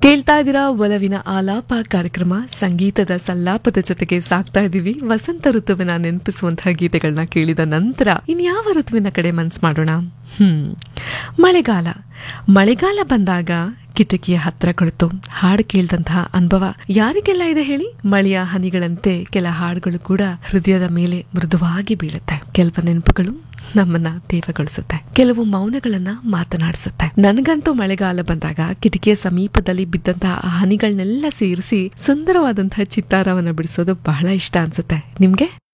ಕೇಳ್ತಾ ಇದ್ದೀರಾ ಒಲವಿನ ಆಲಾಪ ಕಾರ್ಯಕ್ರಮ. ಸಂಗೀತದ ಸಲ್ಲಾಪದ ಜೊತೆಗೆ ಸಾಕ್ತಾ ಇದೀವಿ. ವಸಂತ ಋತುವಿನ ನೆನಪಿಸುವಂತಹ ಗೀತೆಗಳನ್ನ ಕೇಳಿದ ನಂತರ ಇನ್ಯಾವ ಋತುವಿನ ಕಡೆ ಮನ್ಸ್ ಮಾಡೋಣ? ಮಳೆಗಾಲ. ಮಳೆಗಾಲ ಬಂದಾಗ ಕಿಟಕಿಯ ಹತ್ರ ಕುಳಿತು ಹಾಡು ಕೇಳಿದಂತಹ ಅನುಭವ ಯಾರಿಗೆಲ್ಲ ಇದೆ ಹೇಳಿ? ಮಳೆಯ ಹನಿಗಳಂತೆ ಕೆಲ ಹಾಡುಗಳು ಕೂಡ ಹೃದಯದ ಮೇಲೆ ಮೃದುವಾಗಿ ಬೀಳುತ್ತೆ. ಕೆಲವು ನೆನಪುಗಳು ನಮ್ಮನ್ನ ತೇವಗೊಳಿಸುತ್ತೆ, ಕೆಲವು ಮೌನಗಳನ್ನ ಮಾತನಾಡಿಸುತ್ತೆ. ನನಗಂತೂ ಮಳೆಗಾಲ ಬಂದಾಗ ಕಿಟಕಿಯ ಸಮೀಪದಲ್ಲಿ ಬಿದ್ದಂತಹ ಹನಿಗಳನ್ನೆಲ್ಲ ಸೇರಿಸಿ ಸುಂದರವಾದಂತಹ ಚಿತ್ತಾರವನ್ನ ಬಿಡಿಸೋದು ಬಹಳ ಇಷ್ಟ ಅನ್ಸುತ್ತೆ. ನಿಮ್ಗೆ?